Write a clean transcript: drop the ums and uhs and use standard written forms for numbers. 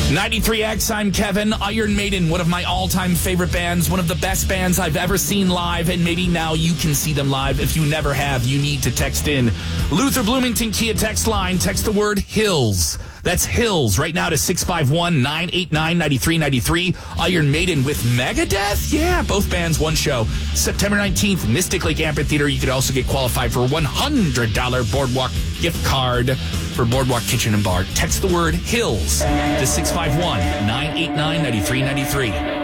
93X, I'm Kevin. Iron Maiden, one of my all-time favorite bands, one of the best bands I've ever seen live, and maybe now you can see them live. If you never have, you need to text in. Luther Bloomington Kia text line, text the word HILLS. That's HILLS right now to 651-989-9393. Iron Maiden with Megadeth? Yeah, both bands, one show. September 19th, Mystic Lake Amphitheater. You could also get qualified for a $100 Boardwalk gift card for Boardwalk Kitchen and Bar. Text the word HILLS to 651-989-9393.